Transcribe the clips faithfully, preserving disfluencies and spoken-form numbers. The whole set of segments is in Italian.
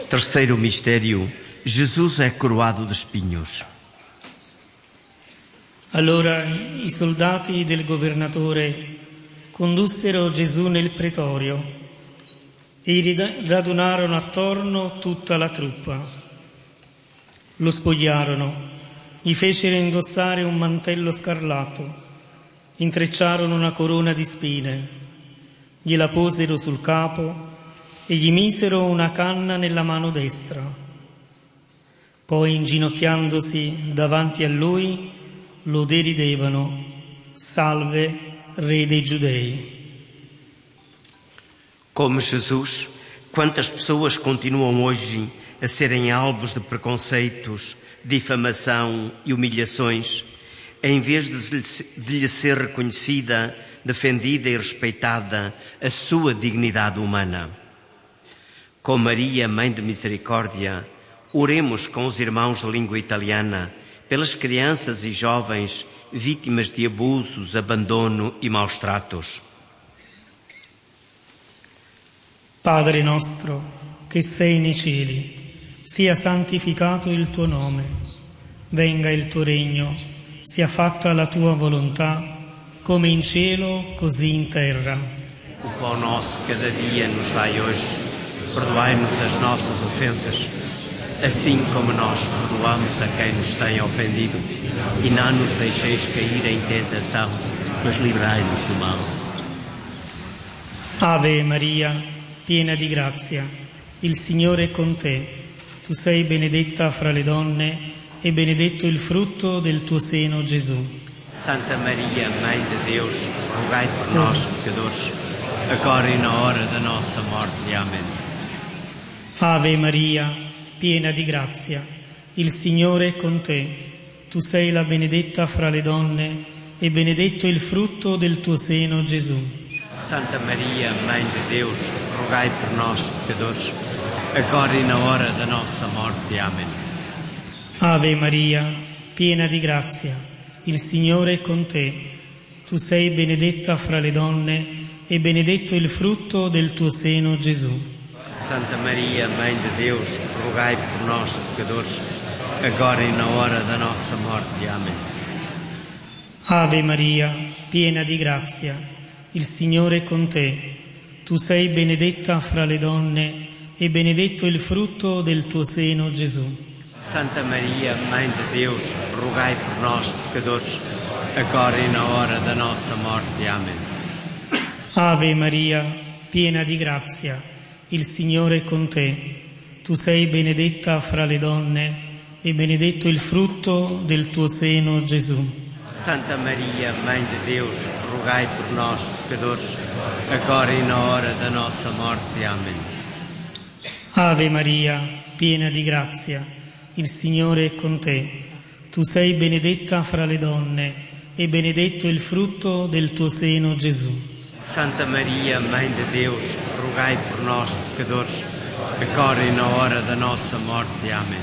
Terceiro mistério, Jesus è coroado de espinhos. Allora i soldati del governatore condussero Gesù nel pretorio e radunarono attorno tutta la truppa. Lo spogliarono, gli fecero indossare un mantello scarlatto, intrecciarono una corona di spine, gliela posero sul capo e gli misero una canna nella mano destra. Poi, inginocchiandosi davanti a lui, lo deridevano: Salve, Re dei Giudei. Como Jesus, quantas pessoas continuam hoje a serem alvos de preconceitos, difamação e humilhações, em vez de lhe ser reconhecida, defendida e respeitada a sua dignidade humana. Com Maria, Mãe de Misericórdia, oremos com os irmãos de língua italiana pelas crianças e jovens vítimas de abusos, abandono e maus tratos. Padre nostro, che sei nei cieli, sia santificato il tuo nome, venga il tuo regno, sia fatta la tua volontà, come in cielo, così in terra. O pão nosso cada dia nos dai hoje. Perdoai-nos as nossas ofensas, assim como nós perdoamos a quem nos tem ofendido, e não nos deixeis cair em tentação, mas livrai-nos do mal. Ave Maria, piena di grazia, il Signore è con te. Tu sei benedetta fra le donne e benedetto il frutto del tuo seno, Gesù. Santa Maria, Mãe de Deus, rogai por nós, pecadores, agora e na hora da nossa morte. Amém. Ave Maria, piena di grazia, il Signore è con te. Tu sei la benedetta fra le donne e benedetto il frutto del tuo seno, Gesù. Santa Maria, Mãe de Deus, rogai por nós, pecadores, agora e na hora da nossa morte. Amém. Ave Maria, piena di grazia, il Signore è con te. Tu sei benedetta fra le donne e benedetto il frutto del tuo seno, Gesù. Santa Maria, Mãe de Deus, rogai por nós, pecadores, agora e na hora da nossa morte. Amém. Ave Maria, piena di grazia, il Signore è con te. Tu sei benedetta fra le donne e benedetto il frutto del tuo seno, Gesù. Santa Maria, Mãe de Deus, rogai por nós, pecadores, agora e na hora da nossa morte. Amém. Ave Maria, piena di grazia, il Signore è con te. Tu sei benedetta fra le donne e benedetto il frutto del tuo seno, Gesù. Santa Maria, Mãe de Deus, rogai por nós, pecadores, agora e na hora da nossa morte. Amém. Ave Maria, piena di grazia, il Signore è con te. Tu sei benedetta fra le donne e benedetto il frutto del tuo seno, Gesù. Santa Maria, Mãe de Deus, rogai por nós, pecadores, agora e na hora da nossa morte. Amém.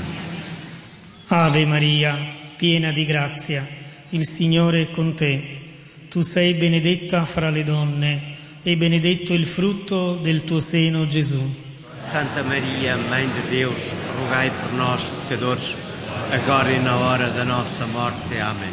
Ave Maria, piena di grazia, il Signore è con te. Tu sei benedetta fra le donne e benedetto il frutto del tuo seno, Gesù. Santa Maria, Mãe de Deus, rogai por nós, pecadores, agora e na hora da nossa morte. Amém.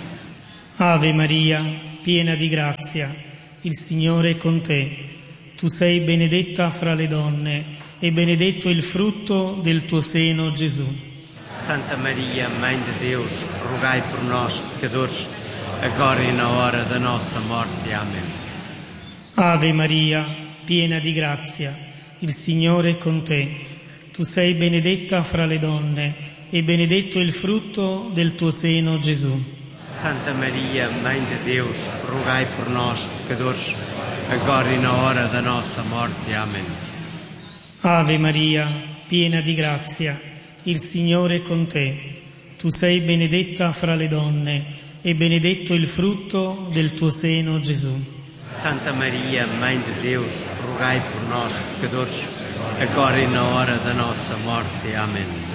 Ave Maria, piena di grazia, il Signore è con te. Tu sei benedetta fra le donne e benedetto il frutto del tuo seno, Gesù. Santa Maria, Mãe de Deus, rogai por nós, pecadores, agora e na hora da nossa morte. Amém. Ave Maria, piena di grazia, il Signore è con te. Tu sei benedetta fra le donne e benedetto il frutto del tuo seno, Gesù. Santa Maria, Mãe de Deus, rogai por nós, pecadores, agora e na hora da nossa morte. Amém. Ave Maria, piena di grazia, il Signore è con te. Tu sei benedetta fra le donne e benedetto il frutto del tuo seno, Gesù. Santa Maria, Mãe de Deus, rogai por nós, pecadores, agora e na hora da nossa morte. Amém.